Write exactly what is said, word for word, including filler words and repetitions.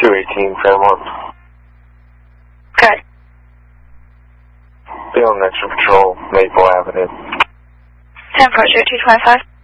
two eighteen, Fairmont. Okay. Be on extra patrol, Maple Avenue. ten four zero two twenty-five.